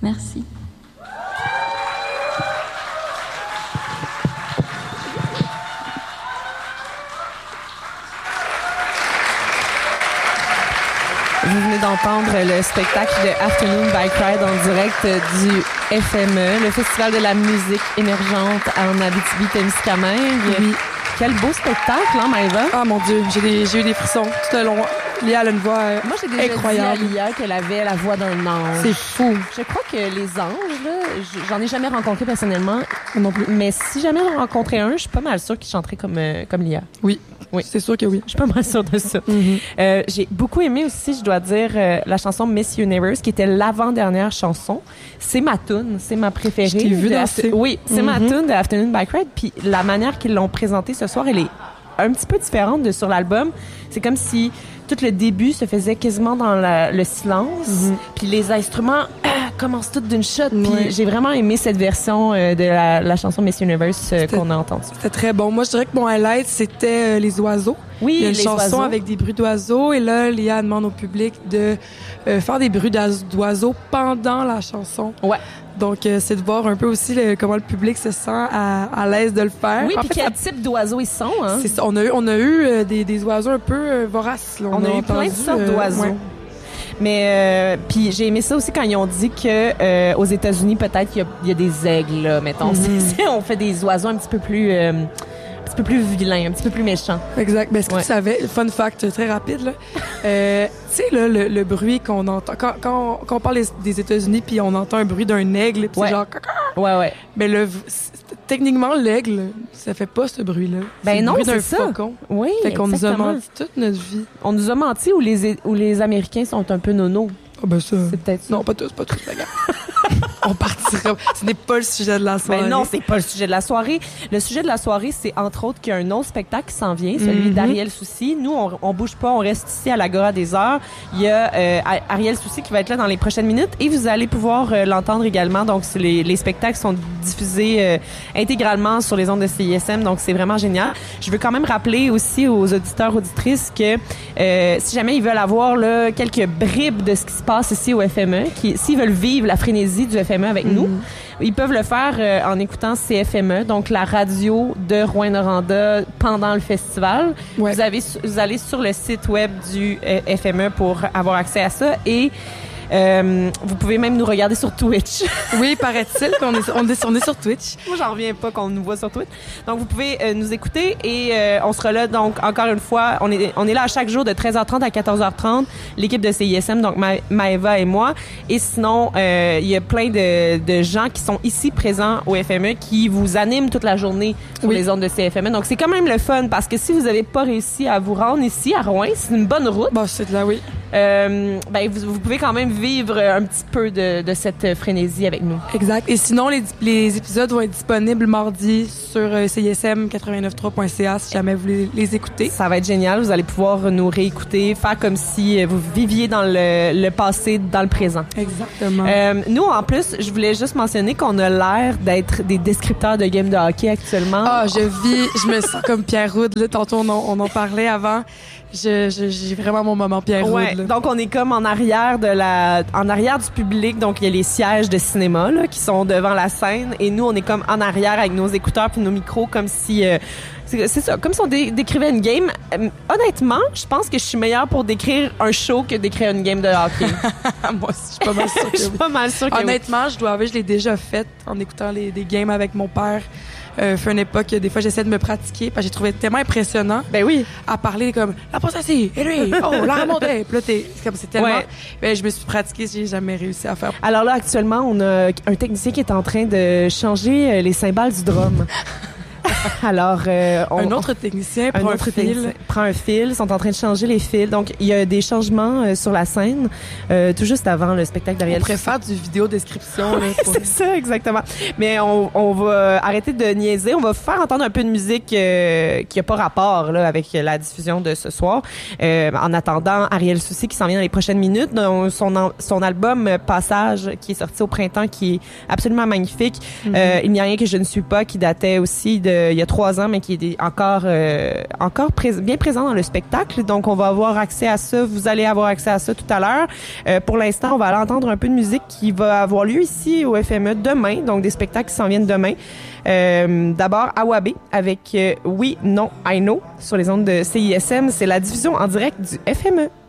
Merci. Vous venez d'entendre le spectacle de Afternoon Bike Ride en direct du FME, le Festival de la musique émergente en Abitibi-Témiscamingue. Oui. Quel beau spectacle, hein, Maëva? Ah mon Dieu, j'ai eu des frissons tout le long. Lia a une voix Moi, j'ai déjà incroyable. dit à Lia qu'elle avait la voix d'un ange. C'est fou. Je crois que les anges, là, j'en ai jamais rencontré personnellement. Non plus. Mais si jamais j'en rencontrais un, je suis pas mal sûre qu'il chanterait comme Lia. Oui. Oui. C'est sûr que oui. Je suis pas mal sûre de ça. Mm-hmm. J'ai beaucoup aimé aussi, je dois dire, la chanson Miss Universe, qui était l'avant-dernière chanson. C'est ma tune, c'est ma préférée. Je t'ai vu danser. Oui, c'est ma tune de Afternoon Bike Ride. Puis la manière qu'ils l'ont présentée ce soir, elle est un petit peu différente de sur l'album. C'est comme si tout le début se faisait quasiment dans le silence. Puis les instruments commencent tous d'une shot. Puis j'ai vraiment aimé cette version de la chanson Miss Universe qu'on a entendue. C'était très bon. Moi, je dirais que mon highlight, c'était les oiseaux. Oui, il y a une les chanson oiseaux. avec des bruits d'oiseaux. Et là, Lia demande au public de faire des bruits d'oiseaux pendant la chanson. Ouais. Donc, c'est de voir un peu aussi comment le public se sent à l'aise de le faire. Oui, en puis fait, quel type d'oiseaux ils sont, hein? c'est ça. On a eu des oiseaux un peu voraces. Là. On a eu plein de sortes d'oiseaux. Ouais. Mais puis j'ai aimé ça aussi quand ils ont dit que aux États-Unis peut-être il y a des aigles là, mettons. On fait des oiseaux un petit peu plus vilains, un petit peu plus méchants. Exact. Mais est-ce que tu savais, fun fact très rapide, là, tu sais, là, le bruit qu'on entend, quand on parle des États-Unis puis on entend un bruit d'un aigle, puis c'est genre... Ouais. Mais techniquement, l'aigle, ça fait pas ce bruit-là. Ben c'est non, le bruit d'un c'est ça. faucon. Oui, Fait qu'on nous a exactement. menti toute notre vie. On nous a menti ou les Américains sont un peu nonos. Ah ben ça... C'est peut-être ça. Non, pas tous, regarde. On partira. Ce n'est pas le sujet de la soirée. Ben non, c'est pas le sujet de la soirée. Le sujet de la soirée, c'est entre autres qu'il y a un autre spectacle qui s'en vient, celui d'Ariel Soucy. Nous, on bouge pas, on reste ici à l'Agora des Arts. Il y a Ariel Soucy qui va être là dans les prochaines minutes et vous allez pouvoir l'entendre également. Donc, les spectacles sont diffusés intégralement sur les ondes de CISM, donc c'est vraiment génial. Je veux quand même rappeler aussi aux auditeurs, auditrices que si jamais ils veulent avoir là, quelques bribes de ce qui se passe ici au FME, s'ils veulent vivre la frénésie du FME avec nous, ils peuvent le faire en écoutant CFME, donc la radio de Rouyn-Noranda pendant le festival. Ouais. Vous allez sur le site web du FME pour avoir accès à ça et vous pouvez même nous regarder sur Twitch. Oui, paraît-il qu'on est sur Twitch. Moi, j'en reviens pas qu'on nous voit sur Twitch. Donc, vous pouvez nous écouter et on sera là. Donc, encore une fois, on est là à chaque jour de 13h30 à 14h30. L'équipe de CISM, donc Maëva et moi. Et sinon, il y a plein de gens qui sont ici présents au FME qui vous animent toute la journée sur les ondes de CFME. Donc, c'est quand même le fun parce que si vous n'avez pas réussi à vous rendre ici à Rouyn, c'est une bonne route. Bon, c'est là, oui. Ben, vous pouvez quand même vivre un petit peu de cette frénésie avec nous. Exact. Et sinon, les épisodes vont être disponibles mardi sur CISM893.ca si jamais vous les écoutez. Ça va être génial. Vous allez pouvoir nous réécouter, faire comme si vous viviez dans le passé, dans le présent. Exactement. Nous, en plus, je voulais juste mentionner qu'on a l'air d'être des descripteurs de games de hockey actuellement. Ah, je me sens comme Pierre Roud. Là, tantôt, on en parlait avant. J'ai vraiment mon moment Pierre Roud. Ouais, donc on est comme en arrière du public, donc il y a les sièges de cinéma là, qui sont devant la scène et nous on est comme en arrière avec nos écouteurs puis nos micros comme si c'est ça, comme si on décrivait une game. Honnêtement, je pense que je suis meilleure pour décrire un show que décrire une game de hockey. Moi aussi, je suis pas mal sûre que Je suis pas mal sûre que honnêtement, je dois avouer, je l'ai déjà fait en écoutant des games avec mon père. Fait une époque, des fois, j'essaie de me pratiquer parce que j'ai trouvé tellement impressionnant. Ben oui. À parler comme, la passe assis, et lui, oh, la remontée. Puis là, c'est tellement, Ouais. Ben, je me suis pratiquée, j'ai jamais réussi à faire. Alors là, actuellement, on a un technicien qui est en train de changer les cymbales du drum. Alors, un autre technicien prend un fil. Prend un fil, sont en train de changer les fils. Donc, il y a des changements sur la scène, tout juste avant le spectacle d'Ariel. On préfère du vidéo description. Là, C'est ça, exactement. Mais on va arrêter de niaiser. On va faire entendre un peu de musique qui a pas rapport là, avec la diffusion de ce soir. En attendant, Ariel Soucy qui s'en vient dans les prochaines minutes. Son album Passage qui est sorti au printemps, qui est absolument magnifique. Il n'y a rien que je ne suis pas, qui datait aussi de il y a 3 ans, mais qui est encore bien présent dans le spectacle. Donc, on va avoir accès à ça. Vous allez avoir accès à ça tout à l'heure. Pour l'instant, on va aller entendre un peu de musique qui va avoir lieu ici au FME demain. Donc, des spectacles qui s'en viennent demain. D'abord, Awabe avec Oui, Non, I Know sur les ondes de CISM. C'est la diffusion en direct du FME.